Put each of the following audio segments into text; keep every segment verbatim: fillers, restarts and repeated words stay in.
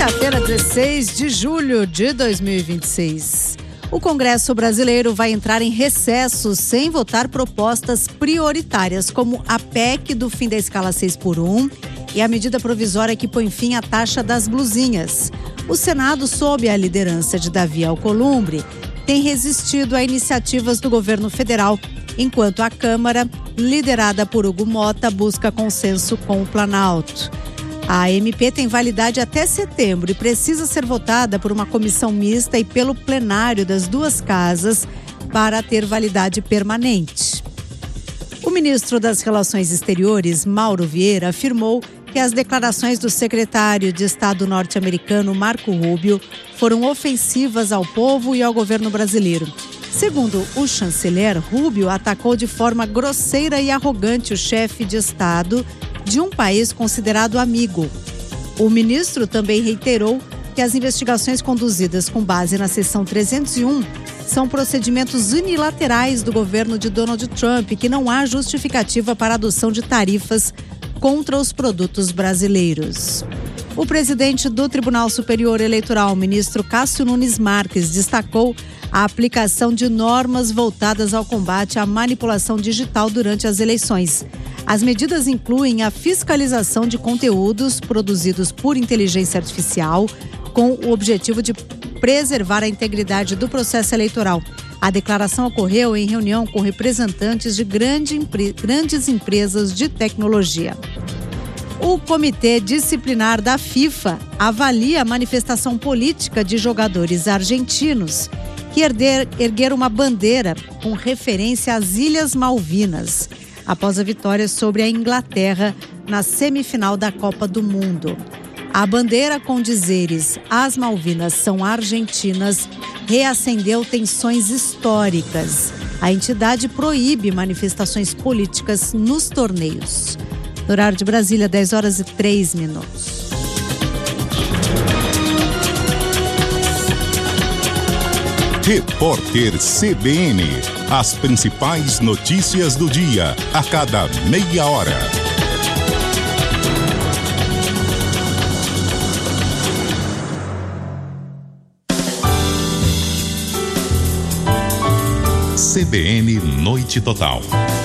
Quinta-feira, dezesseis de julho de dois mil e vinte e seis. O Congresso brasileiro vai entrar em recesso sem votar propostas prioritárias, como a P E C do fim da escala seis por um e a medida provisória que põe fim à taxa das blusinhas. O Senado, sob a liderança de Davi Alcolumbre, tem resistido a iniciativas do governo federal, enquanto a Câmara, liderada por Hugo Mota, busca consenso com o Planalto. A M P tem validade até setembro e precisa ser votada por uma comissão mista e pelo plenário das duas casas para ter validade permanente. O ministro das Relações Exteriores, Mauro Vieira, afirmou que as declarações do secretário de Estado norte-americano, Marco Rubio, foram ofensivas ao povo e ao governo brasileiro. Segundo o chanceler, Rubio atacou de forma grosseira e arrogante o chefe de Estado de um país considerado amigo. O ministro também reiterou que as investigações conduzidas com base na seção trezentos e um são procedimentos unilaterais do governo de Donald Trump, que não há justificativa para a adoção de tarifas contra os produtos brasileiros. O presidente do Tribunal Superior Eleitoral, ministro Cássio Nunes Marques, destacou a aplicação de normas voltadas ao combate à manipulação digital durante as eleições. As medidas incluem a fiscalização de conteúdos produzidos por inteligência artificial, com o objetivo de preservar a integridade do processo eleitoral. A declaração ocorreu em reunião com representantes de grande, grandes empresas de tecnologia. O Comitê Disciplinar da FIFA avalia a manifestação política de jogadores argentinos que erguer, ergueram uma bandeira com referência às Ilhas Malvinas, após a vitória sobre a Inglaterra na semifinal da Copa do Mundo. A bandeira com dizeres "As Malvinas são argentinas" reacendeu tensões históricas. A entidade proíbe manifestações políticas nos torneios. No horário de Brasília, dez horas e três minutos. Repórter C B N. As principais notícias do dia, a cada meia hora. C B N Noite Total.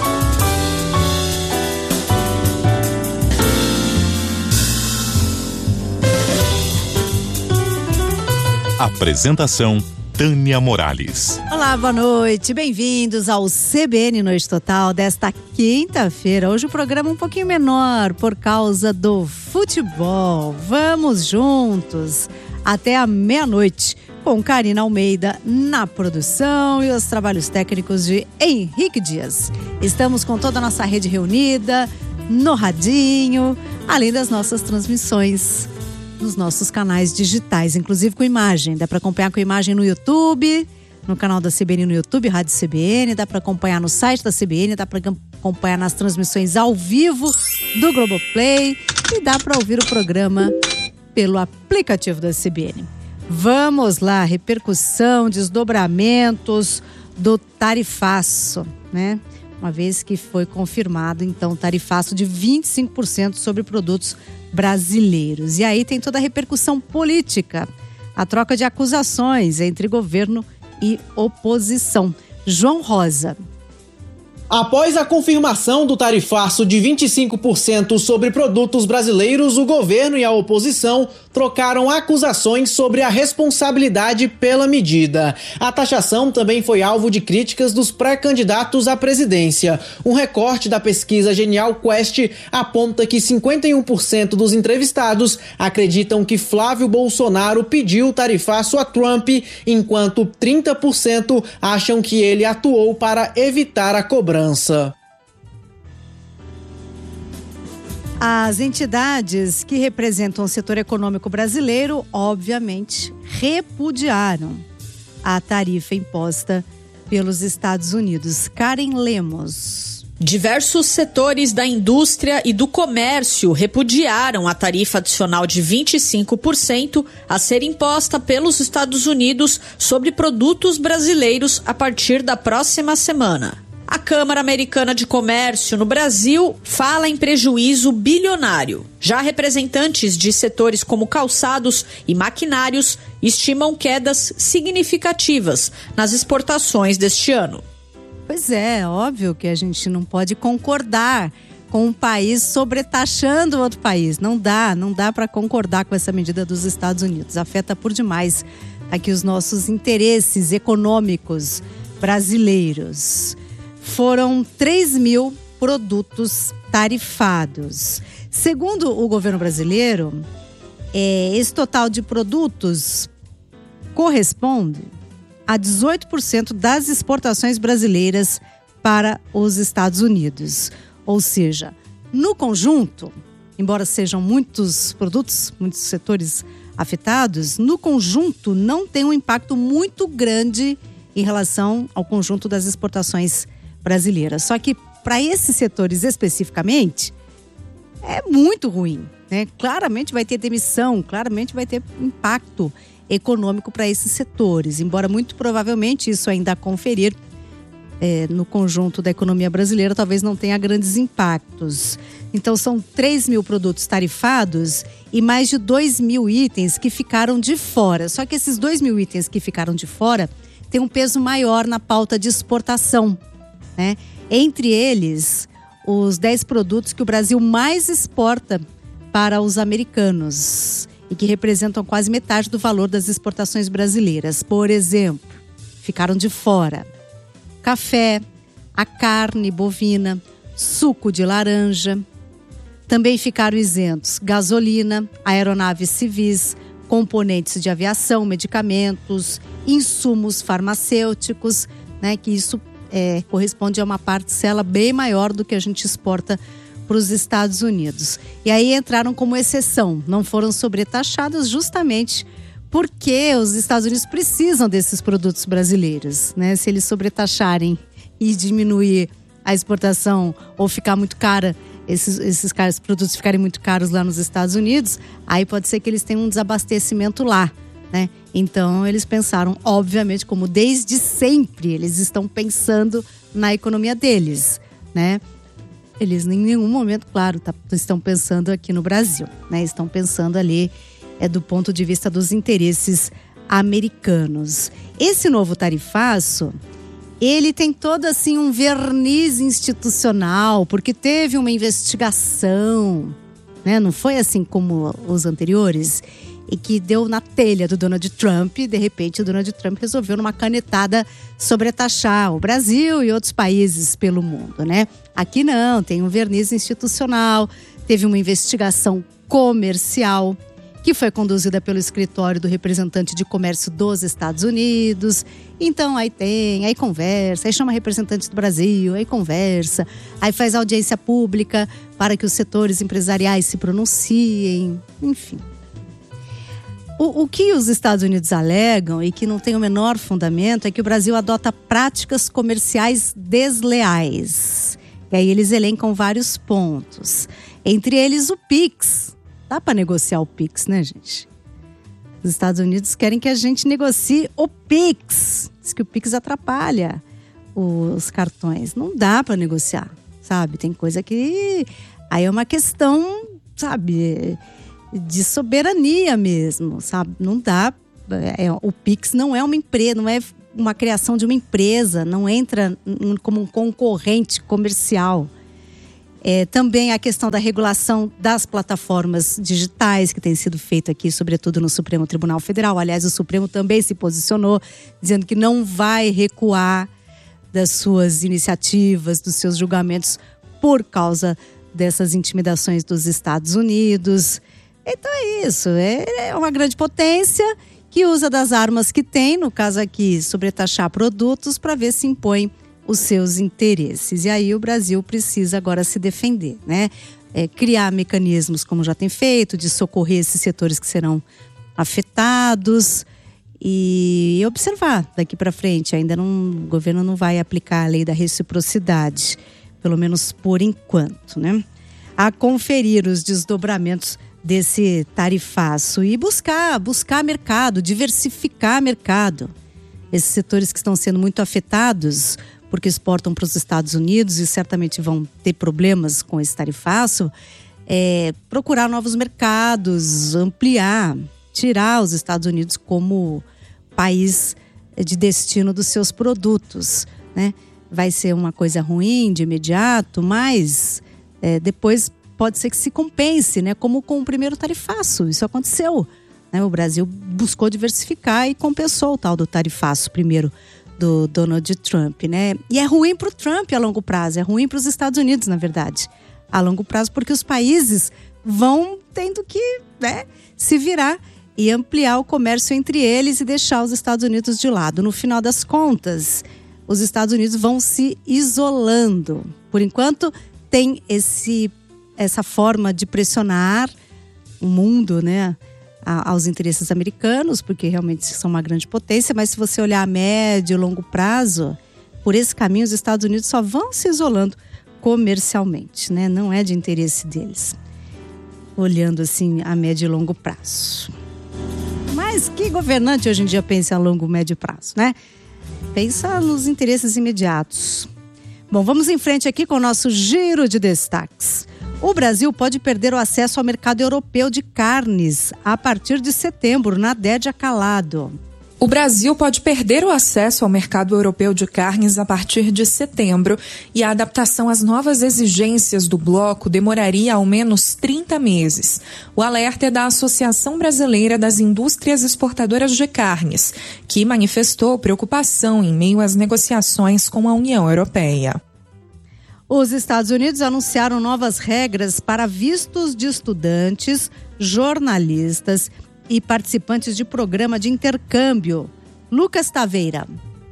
Apresentação: Tânia Morales. Olá, boa noite, bem-vindos ao C B N Noite Total desta quinta-feira. Hoje o programa é um pouquinho menor por causa do futebol. Vamos juntos até a meia-noite com Karina Almeida na produção e os trabalhos técnicos de Henrique Dias. Estamos com toda a nossa rede reunida no radinho, além das nossas transmissões nos nossos canais digitais, inclusive com imagem. Dá para acompanhar com imagem no YouTube, no canal da C B N no YouTube, Rádio C B N, dá para acompanhar no site da C B N, dá para acompanhar nas transmissões ao vivo do Globoplay e dá para ouvir o programa pelo aplicativo da C B N. Vamos lá, repercussão, desdobramentos do tarifaço, né? Uma vez que foi confirmado, então, tarifaço de vinte e cinco por cento sobre produtos brasileiros. E aí tem toda a repercussão política, a troca de acusações entre governo e oposição. João Rosa. Após a confirmação do tarifaço de vinte e cinco por cento sobre produtos brasileiros, o governo e a oposição trocaram acusações sobre a responsabilidade pela medida. A taxação também foi alvo de críticas dos pré-candidatos à presidência. Um recorte da pesquisa Genial Quest aponta que cinquenta e um por cento dos entrevistados acreditam que Flávio Bolsonaro pediu o tarifaço a Trump, enquanto trinta por cento acham que ele atuou para evitar a cobrança. As entidades que representam o setor econômico brasileiro, obviamente, repudiaram a tarifa imposta pelos Estados Unidos. Karen Lemos. Diversos setores da indústria e do comércio repudiaram a tarifa adicional de vinte e cinco por cento a ser imposta pelos Estados Unidos sobre produtos brasileiros a partir da próxima semana. A Câmara Americana de Comércio no Brasil fala em prejuízo bilionário. Já representantes de setores como calçados e maquinários estimam quedas significativas nas exportações deste ano. Pois é, óbvio que a gente não pode concordar com um país sobretaxando outro país. Não dá, não dá para concordar com essa medida dos Estados Unidos. Afeta por demais aqui os nossos interesses econômicos brasileiros. Foram três mil produtos tarifados. Segundo o governo brasileiro, é, esse total de produtos corresponde a dezoito por cento das exportações brasileiras para os Estados Unidos. Ou seja, no conjunto, embora sejam muitos produtos, muitos setores afetados, no conjunto não tem um impacto muito grande em relação ao conjunto das exportações brasileiras. Só que para esses setores especificamente, é muito ruim, né? Claramente vai ter demissão, claramente vai ter impacto econômico para esses setores, embora muito provavelmente isso ainda a conferir é, no conjunto da economia brasileira talvez não tenha grandes impactos. Então são três mil produtos tarifados e mais de dois mil itens que ficaram de fora. Só que esses dois mil itens que ficaram de fora têm um peso maior na pauta de exportação, né? Entre eles, os dez produtos que o Brasil mais exporta para os americanos e que representam quase metade do valor das exportações brasileiras. Por exemplo, ficaram de fora café, a carne bovina, suco de laranja. Também ficaram isentos gasolina, aeronaves civis, componentes de aviação, medicamentos, insumos farmacêuticos, né, que isso é, corresponde a uma parcela bem maior do que a gente exporta para os Estados Unidos. E aí entraram como exceção, não foram sobretaxados justamente porque os Estados Unidos precisam desses produtos brasileiros, né? Se eles sobretaxarem e diminuir a exportação ou ficar muito cara, esses, esses caros, produtos ficarem muito caros lá nos Estados Unidos, aí pode ser que eles tenham um desabastecimento lá, né? Então eles pensaram, obviamente, como desde sempre eles estão pensando na economia deles, né? Eles em nenhum momento, claro, tá, estão pensando aqui no Brasil, né? Estão pensando ali é, do ponto de vista dos interesses americanos. Esse novo tarifaço, ele tem todo assim um verniz institucional, porque teve uma investigação, né? Não foi assim como os anteriores, e que deu na telha do Donald Trump, e de repente o Donald Trump resolveu numa canetada sobretaxar o Brasil e outros países pelo mundo, né? Aqui não, tem um verniz institucional, teve uma investigação comercial que foi conduzida pelo escritório do representante de comércio dos Estados Unidos. Então aí tem, aí conversa, aí chama representantes do Brasil, aí conversa, aí faz audiência pública para que os setores empresariais se pronunciem, enfim. O, o que os Estados Unidos alegam e que não tem o menor fundamento é que o Brasil adota práticas comerciais desleais. E aí eles elencam vários pontos. Entre eles o Pix. Dá para negociar o Pix, né, gente? Os Estados Unidos querem que a gente negocie o Pix. Diz que o Pix atrapalha os cartões. Não dá para negociar, sabe? Tem coisa que... Aí é uma questão, sabe, de soberania mesmo, sabe? Não dá... É, o Pix não é uma empresa, não é uma criação de uma empresa, não entra como um concorrente comercial. É, também a questão da regulação das plataformas digitais, que tem sido feita aqui, sobretudo no Supremo Tribunal Federal. Aliás, o Supremo também se posicionou, dizendo que não vai recuar das suas iniciativas, dos seus julgamentos, por causa dessas intimidações dos Estados Unidos. Então é isso, é uma grande potência que usa das armas que tem, no caso aqui, sobretaxar produtos, para ver se impõe os seus interesses. E aí o Brasil precisa agora se defender, né? É, criar mecanismos, como já tem feito, de socorrer esses setores que serão afetados e observar daqui para frente. Ainda não, o governo não vai aplicar a lei da reciprocidade, pelo menos por enquanto, né? A conferir os desdobramentos desse tarifaço e buscar, buscar mercado, diversificar mercado. Esses setores que estão sendo muito afetados porque exportam para os Estados Unidos e certamente vão ter problemas com esse tarifaço, é procurar novos mercados, ampliar, tirar os Estados Unidos como país de destino dos seus produtos, né? Vai ser uma coisa ruim de imediato, mas é, depois pode ser que se compense, né? Como com o primeiro tarifaço, isso aconteceu, né? O Brasil buscou diversificar e compensou o tal do tarifaço primeiro do Donald Trump, né? E é ruim para o Trump a longo prazo, é ruim para os Estados Unidos, na verdade, a longo prazo, porque os países vão tendo que, né, se virar e ampliar o comércio entre eles e deixar os Estados Unidos de lado. No final das contas, os Estados Unidos vão se isolando. Por enquanto, tem esse, essa forma de pressionar o mundo, né, aos interesses americanos, porque realmente são uma grande potência, mas se você olhar a médio e longo prazo, por esse caminho os Estados Unidos só vão se isolando comercialmente, né? Não é de interesse deles, olhando assim a médio e longo prazo. Mas que governante hoje em dia pensa a longo e médio prazo, né? Pensa nos interesses imediatos. Bom, vamos em frente aqui com o nosso giro de destaques. O Brasil pode perder o acesso ao mercado europeu de carnes a partir de setembro, na Dédia Calado. O Brasil pode perder o acesso ao mercado europeu de carnes a partir de setembro e a adaptação às novas exigências do bloco demoraria ao menos trinta meses. O alerta é da Associação Brasileira das Indústrias Exportadoras de Carnes, que manifestou preocupação em meio às negociações com a União Europeia. Os Estados Unidos anunciaram novas regras para vistos de estudantes, jornalistas e participantes de programa de intercâmbio. Lucas Taveira.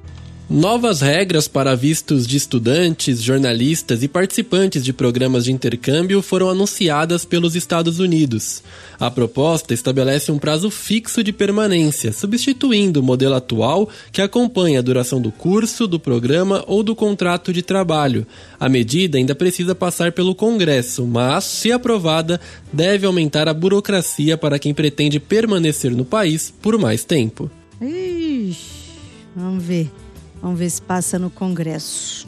Novas regras para vistos de estudantes, jornalistas e participantes de programas de intercâmbio foram anunciadas pelos Estados Unidos. A proposta estabelece um prazo fixo de permanência, substituindo o modelo atual que acompanha a duração do curso, do programa ou do contrato de trabalho. A medida ainda precisa passar pelo Congresso, mas, se aprovada, deve aumentar a burocracia para quem pretende permanecer no país por mais tempo. Ixi, vamos ver. Vamos ver se passa no Congresso.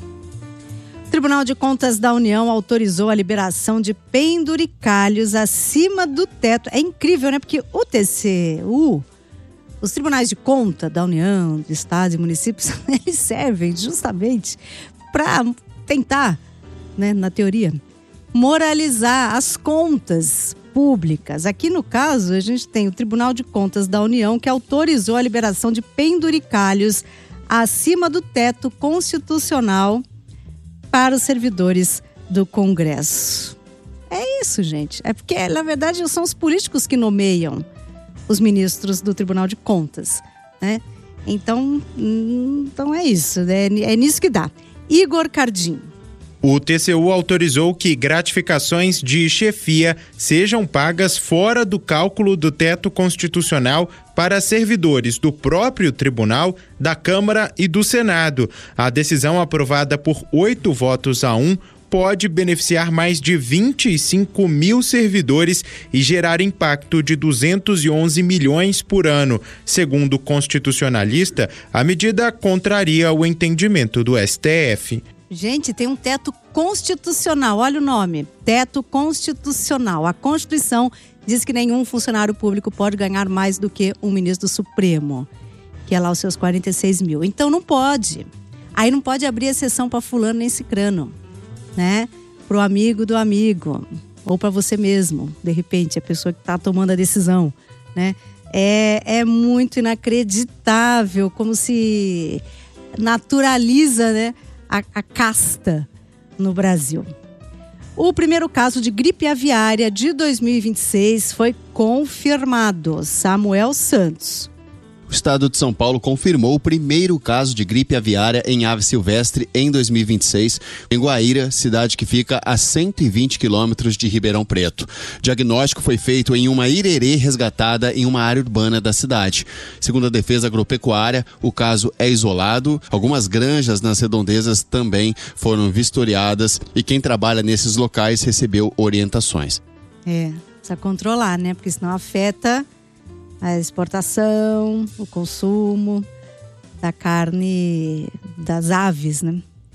O Tribunal de Contas da União autorizou a liberação de penduricalhos acima do teto. É incrível, né? Porque o T C U, os tribunais de conta da União, de Estados e municípios, eles servem justamente para tentar, né, na teoria, moralizar as contas públicas. Aqui no caso, a gente tem o Tribunal de Contas da União que autorizou a liberação de penduricalhos acima do teto constitucional para os servidores do Congresso. É isso, gente. É porque, na verdade, são os políticos que nomeiam os ministros do Tribunal de Contas, né? Então, então é isso, né? É nisso que dá. Igor Cardim. O T C U autorizou que gratificações de chefia sejam pagas fora do cálculo do teto constitucional para servidores do próprio Tribunal, da Câmara e do Senado. A decisão, aprovada por oito votos a um, pode beneficiar mais de vinte e cinco mil servidores e gerar impacto de duzentos e onze milhões por ano. Segundo o constitucionalista, a medida contraria o entendimento do S T F. Gente, tem um teto constitucional, olha o nome, teto constitucional. A Constituição diz que nenhum funcionário público pode ganhar mais do que um ministro do Supremo, que é lá os seus quarenta e seis mil. Então não pode. Aí não pode abrir exceção para fulano nem cicrano, né? Pro amigo do amigo, ou para você mesmo, de repente, a pessoa que está tomando a decisão, né? É, é muito inacreditável, como se naturaliza, né, a, a casta no Brasil. O primeiro caso de gripe aviária de dois mil e vinte e seis foi confirmado. Samuel Santos. O estado de São Paulo confirmou o primeiro caso de gripe aviária em ave silvestre em dois mil e vinte e seis, em Guaíra, cidade que fica a cento e vinte quilômetros de Ribeirão Preto. O diagnóstico foi feito em uma irerê resgatada em uma área urbana da cidade. Segundo a Defesa Agropecuária, o caso é isolado. Algumas granjas nas redondezas também foram vistoriadas e quem trabalha nesses locais recebeu orientações. É, precisa controlar, né? Porque senão afeta a exportação, o consumo da carne das aves, né?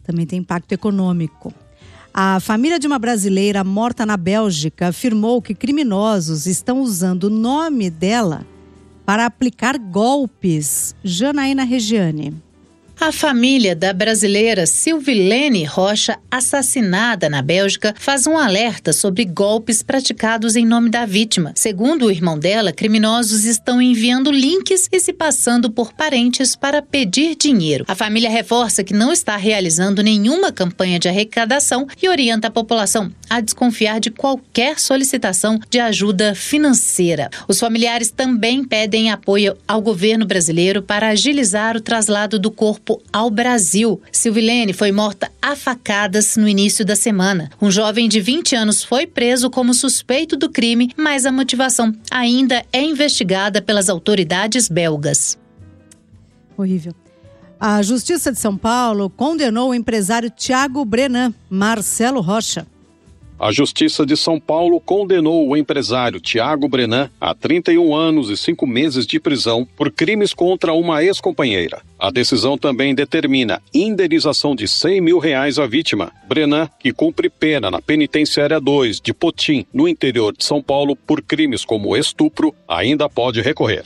também tem impacto econômico. A família de uma brasileira morta na Bélgica afirmou que criminosos estão usando o nome dela para aplicar golpes. Janaína Regiane. A família da brasileira Silvilene Rocha, assassinada na Bélgica, faz um alerta sobre golpes praticados em nome da vítima. Segundo o irmão dela, criminosos estão enviando links e se passando por parentes para pedir dinheiro. A família reforça que não está realizando nenhuma campanha de arrecadação e orienta a população a desconfiar de qualquer solicitação de ajuda financeira. Os familiares também pedem apoio ao governo brasileiro para agilizar o traslado do corpo ao Brasil. Silvilene foi morta a facadas no início da semana. Um jovem de vinte anos foi preso como suspeito do crime, mas a motivação ainda é investigada pelas autoridades belgas. Horrível. A Justiça de São Paulo condenou o empresário Thiago Brenan Marcelo Rocha. A Justiça de São Paulo condenou o empresário Thiago Brenan a trinta e um anos e cinco meses de prisão por crimes contra uma ex-companheira. A decisão também determina indenização de cem mil reais à vítima. Brenan, que cumpre pena na Penitenciária dois de Potim, no interior de São Paulo, por crimes como estupro, ainda pode recorrer.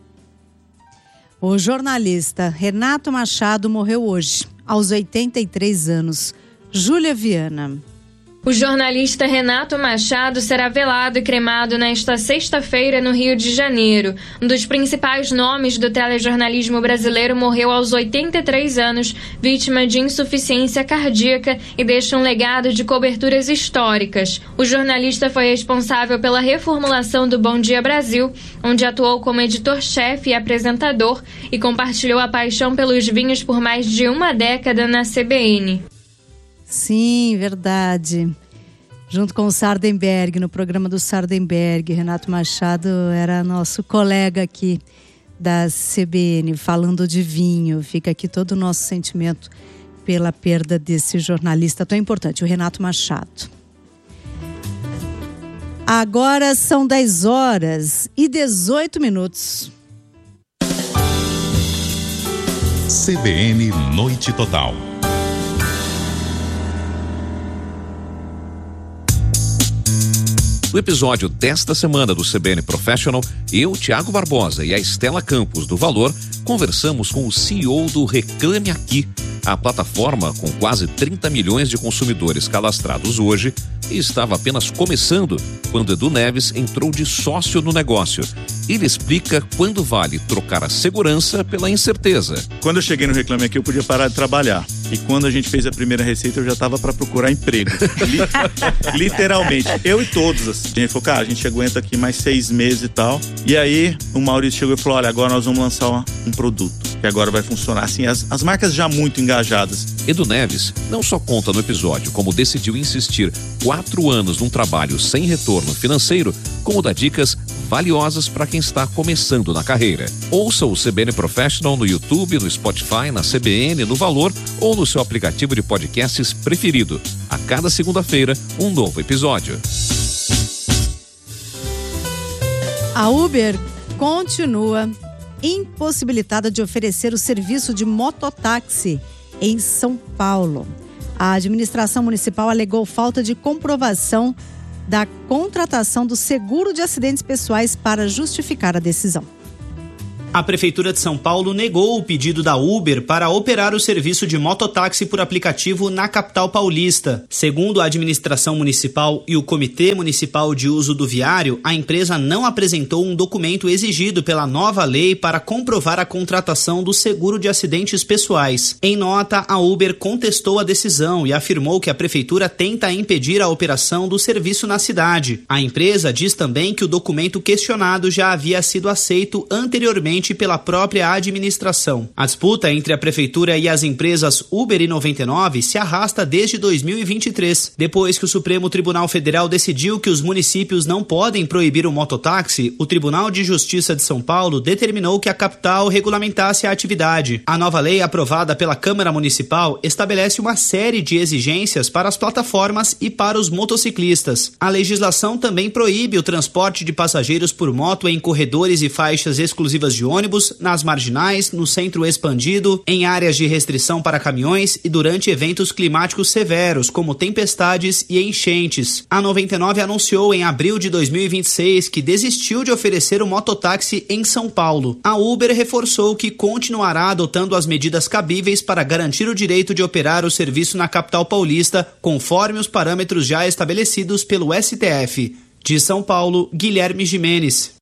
O jornalista Renato Machado morreu hoje, aos oitenta e três anos. Júlia Viana. O jornalista Renato Machado será velado e cremado nesta sexta-feira no Rio de Janeiro. Um dos principais nomes do telejornalismo brasileiro morreu aos oitenta e três anos, vítima de insuficiência cardíaca, e deixa um legado de coberturas históricas. O jornalista foi responsável pela reformulação do Bom Dia Brasil, onde atuou como editor-chefe e apresentador, e compartilhou a paixão pelos vinhos por mais de uma década na C B N. Sim, verdade. Junto com o Sardenberg, no programa do Sardenberg, Renato Machado era nosso colega aqui da C B N, falando de vinho. Fica aqui todo o nosso sentimento pela perda desse jornalista tão importante, o Renato Machado. Agora são dez horas e dezoito minutos. C B N Noite Total. No episódio desta semana do C B N Professional, eu, Thiago Barbosa e a Estela Campos do Valor conversamos com o C E O do Reclame Aqui, a plataforma com quase trinta milhões de consumidores cadastrados hoje e estava apenas começando quando Edu Neves entrou de sócio no negócio. Ele explica quando vale trocar a segurança pela incerteza. Quando eu cheguei no Reclame Aqui, eu podia parar de trabalhar. E quando a gente fez a primeira receita, eu já estava para procurar emprego. Literalmente. Eu e todos. Assim. A gente falou, cara, a gente aguenta aqui mais seis meses e tal. E aí, o Maurício chegou e falou, olha, agora nós vamos lançar uma, um produto. Que agora vai funcionar. Assim, as, as marcas já muito engajadas. Edu Neves não só conta no episódio como decidiu insistir quatro anos num trabalho sem retorno financeiro, como dá dicas valiosas para quem está começando na carreira. Ouça o C B N Professional no YouTube, no Spotify, na C B N, no Valor ou no seu aplicativo de podcasts preferido. A cada segunda-feira, um novo episódio. A Uber continua impossibilitada de oferecer o serviço de mototáxi em São Paulo. A administração municipal alegou falta de comprovação da contratação do seguro de acidentes pessoais para justificar a decisão. A Prefeitura de São Paulo negou o pedido da Uber para operar o serviço de mototáxi por aplicativo na capital paulista. Segundo a administração municipal e o Comitê Municipal de Uso do Viário, a empresa não apresentou um documento exigido pela nova lei para comprovar a contratação do seguro de acidentes pessoais. Em nota, a Uber contestou a decisão e afirmou que a Prefeitura tenta impedir a operação do serviço na cidade. A empresa diz também que o documento questionado já havia sido aceito anteriormente pela própria administração. A disputa entre a Prefeitura e as empresas Uber e noventa e nove se arrasta desde dois mil e vinte e três. Depois que o Supremo Tribunal Federal decidiu que os municípios não podem proibir o mototáxi, o Tribunal de Justiça de São Paulo determinou que a capital regulamentasse a atividade. A nova lei aprovada pela Câmara Municipal estabelece uma série de exigências para as plataformas e para os motociclistas. A legislação também proíbe o transporte de passageiros por moto em corredores e faixas exclusivas de ônibus, nas marginais, no centro expandido, em áreas de restrição para caminhões e durante eventos climáticos severos, como tempestades e enchentes. A noventa e nove anunciou em abril de dois mil e vinte e seis que desistiu de oferecer o mototáxi em São Paulo. A Uber reforçou que continuará adotando as medidas cabíveis para garantir o direito de operar o serviço na capital paulista, conforme os parâmetros já estabelecidos pelo S T F. De São Paulo, Guilherme Gimenez.